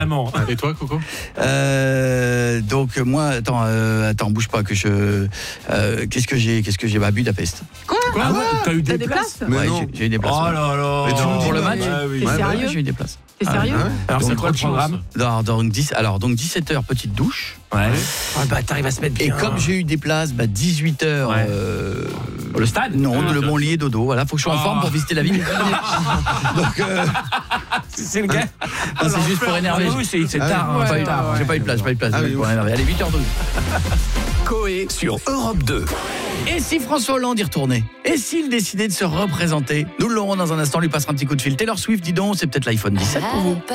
Et toi, Coco? Donc moi, attends, bouge pas que je. Qu'est-ce que j'ai à Budapest. Quoi T'as eu T'as des places? Ouais, j'ai eu des places. Oh ouais. là là. Mais non. Pour le match. T'es sérieux? J'ai eu des places. T'es sérieux? Alors, c'est Donc, quoi le programme? Donc 17h, petite douche. Ouais. Ah bah t'arrives à se mettre bien. Et comme j'ai eu des places, 18h. Ouais. Le stade? Non, le mon lit et dodo. Voilà, faut que je sois en forme pour visiter la ville. Donc, C'est le gars. c'est juste pour énerver. Oui, c'est tard. Ouais, J'ai pas eu de place, pour énerver. Allez, 8h12. Coé sur Europe 2. Et si François Hollande y retournait? Et s'il décidait de se représenter? Nous l'aurons dans un instant, lui passera un petit coup de fil. Taylor Swift, dis donc, c'est peut-être l'iPhone 17 pour vous.